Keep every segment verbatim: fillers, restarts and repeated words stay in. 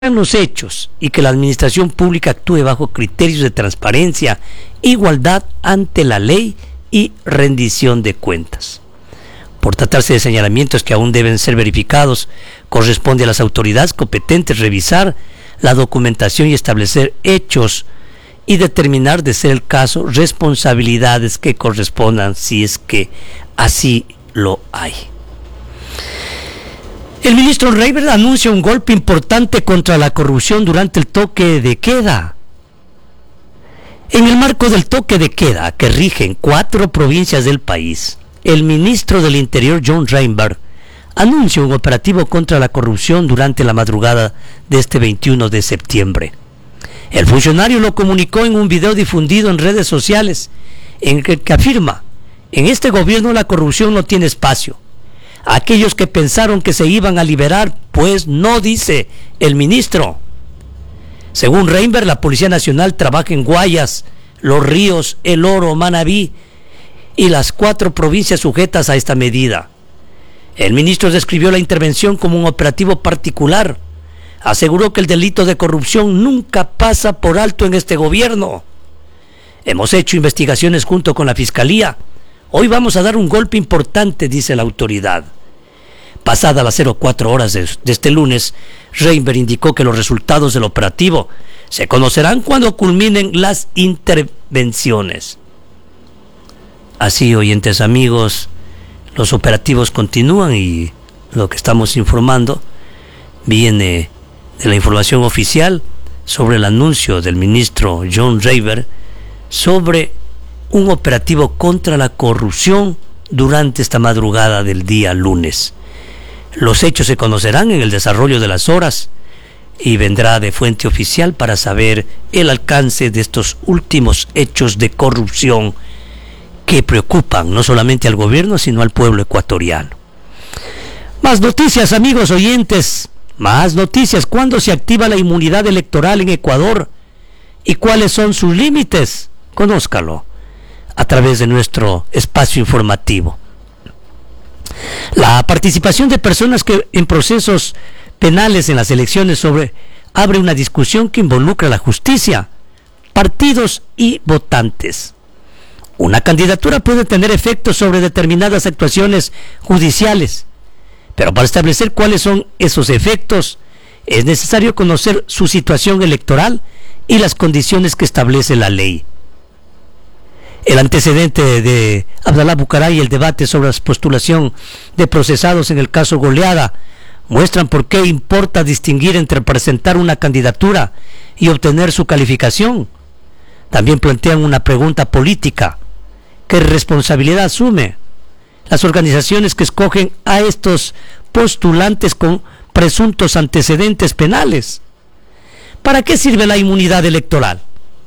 los hechos y que la administración pública actúe bajo criterios de transparencia, igualdad ante la ley y rendición de cuentas. Por tratarse de señalamientos que aún deben ser verificados, corresponde a las autoridades competentes revisar la documentación y establecer hechos y determinar, de ser el caso, responsabilidades que correspondan si es que así lo hay. El ministro Reiber anuncia un golpe importante contra la corrupción durante el toque de queda. En el marco del toque de queda que rige en cuatro provincias del país, el ministro del Interior, John Reiber, anuncia un operativo contra la corrupción durante la madrugada de este veintiuno de septiembre. El funcionario lo comunicó en un video difundido en redes sociales, en el que afirma: en este gobierno la corrupción no tiene espacio. Aquellos que pensaron que se iban a liberar, pues no, dice el ministro. Según Reiber, la Policía Nacional trabaja en Guayas, Los Ríos, El Oro, Manabí y las cuatro provincias sujetas a esta medida. El ministro describió la intervención como un operativo particular. Aseguró que el delito de corrupción nunca pasa por alto en este gobierno. Hemos hecho investigaciones junto con la Fiscalía. Hoy vamos a dar un golpe importante, dice la autoridad. Pasada las cuatro horas de, de este lunes, Reiber indicó que los resultados del operativo se conocerán cuando culminen las intervenciones. Así, oyentes amigos, los operativos continúan y lo que estamos informando viene de la información oficial sobre el anuncio del ministro John Reiber sobre un operativo contra la corrupción durante esta madrugada del día lunes. Los hechos se conocerán en el desarrollo de las horas y vendrá de fuente oficial para saber el alcance de estos últimos hechos de corrupción que preocupan no solamente al gobierno, sino al pueblo ecuatoriano. Más noticias, amigos oyentes, más noticias. ¿Cuándo se activa la inmunidad electoral en Ecuador? ¿Y cuáles son sus límites? Conózcalo a través de nuestro espacio informativo. La participación de personas que en procesos penales en las elecciones sobre abre una discusión que involucra a la justicia, partidos y votantes. Una candidatura puede tener efectos sobre determinadas actuaciones judiciales, pero para establecer cuáles son esos efectos es necesario conocer su situación electoral y las condiciones que establece la ley. El antecedente de Abdalá Bucaray y el debate sobre la postulación de procesados en el caso Goleada muestran por qué importa distinguir entre presentar una candidatura y obtener su calificación. También plantean una pregunta política: ¿qué responsabilidad asume las organizaciones que escogen a estos postulantes con presuntos antecedentes penales? ¿Para qué sirve la inmunidad electoral?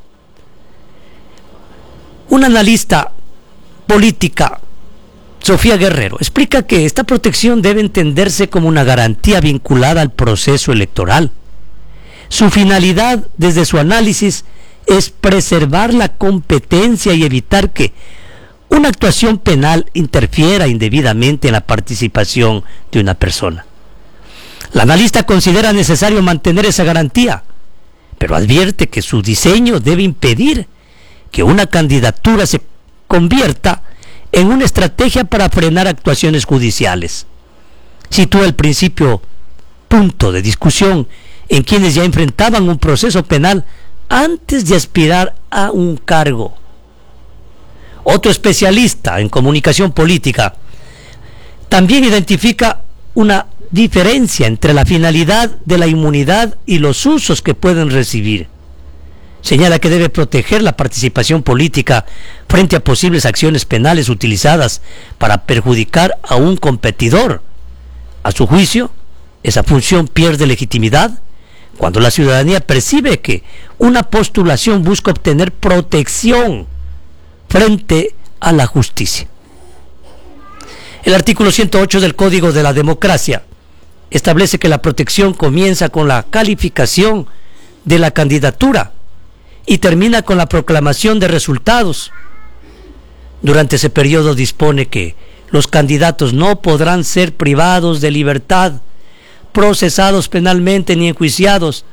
Una analista política, Sofía Guerrero, explica que esta protección debe entenderse como una garantía vinculada al proceso electoral. Su finalidad, desde su análisis, es preservar la competencia y evitar que una actuación penal interfiera indebidamente en la participación de una persona. La analista considera necesario mantener esa garantía, pero advierte que su diseño debe impedir que una candidatura se convierta en una estrategia para frenar actuaciones judiciales. Sitúa el principio punto de discusión en quienes ya enfrentaban un proceso penal antes de aspirar a un cargo. Otro especialista en comunicación política también identifica una diferencia entre la finalidad de la inmunidad y los usos que pueden recibir. Señala que debe proteger la participación política frente a posibles acciones penales utilizadas para perjudicar a un competidor. A su juicio, esa función pierde legitimidad cuando la ciudadanía percibe que una postulación busca obtener protección frente a la justicia. El artículo ciento ocho del Código de la Democracia establece que la protección comienza con la calificación de la candidatura y termina con la proclamación de resultados. Durante ese periodo dispone que los candidatos no podrán ser privados de libertad procesados penalmente ni enjuiciados.